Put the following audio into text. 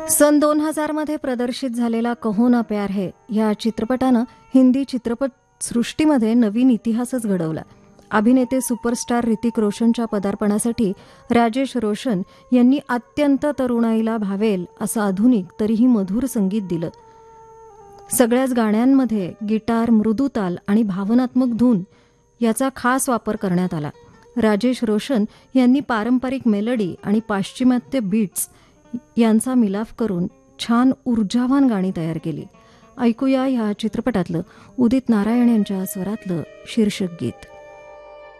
सन 2000 मध्ये प्रदर्शित झालेला कहो ना प्यार है या चित्रपटानं हिंदी चित्रपट सृष्टीमध्ये नवीन इतिहासच घडवला. अभिनेते सुपरस्टार ऋतिक रोशनच्या पदार्पणासाठी राजेश रोशन यांनी अत्यंत तरुणाईला भावेल असं आधुनिक तरीही मधुर संगीत दिलं. सगळ्याच गाण्यांमध्ये गिटार, मृदुताल आणि भावनात्मक धून याचा खास वापर करण्यात आला. राजेश रोशन यांनी पारंपरिक मेलडी आणि पाश्चिमात्य बीट्स यांचा मिलाफ करून छान ऊर्जावान गाणी तयार केली. ऐकूया ह्या चित्रपटातलं उदित नारायण यांच्या स्वरातलं शीर्षक गीत.